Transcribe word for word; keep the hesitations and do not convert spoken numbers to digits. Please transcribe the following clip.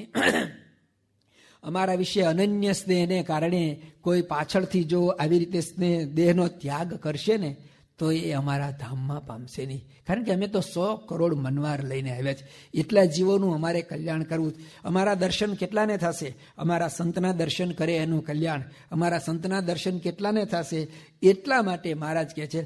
અમારા વિશે અનન્ય સ્નેહને કારણે કોઈ પાછળથી જો આવી રીતે સ્નેહ દેહનો ત્યાગ કરશે ને તો એ અમારા ધામમાં પામશે નહીં. કારણ કે અમે તો સો કરોડ મનવાર લઈને આવ્યા છે. એટલા જીવોનું અમારે કલ્યાણ કરવું. અમારા દર્શન કેટલાને થશે? અમારા સંતના દર્શન કરે એનું કલ્યાણ. અમારા સંતના દર્શન કેટલાને થશે? એટલા માટે મહારાજ કહે છે